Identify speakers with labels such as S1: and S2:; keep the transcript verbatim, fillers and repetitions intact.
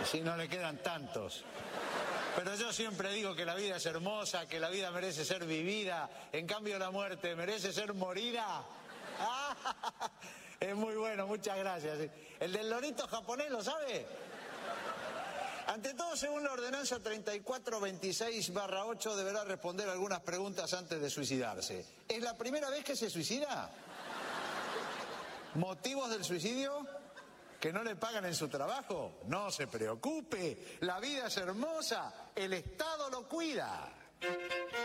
S1: Si no le quedan tantos. Pero yo siempre digo que la vida es hermosa, que la vida merece ser vivida, en cambio la muerte merece ser morida. Ah, es muy bueno, muchas gracias. El del lorito japonés, ¿lo sabe? Ante todo, según la ordenanza treinta y cuatro veintiséis barra ocho, deberá responder algunas preguntas antes de suicidarse. ¿Es la primera vez que se suicida? ¿Motivos del suicidio? ¿Que no le pagan en su trabajo? No se preocupe, la vida es hermosa, el Estado lo cuida.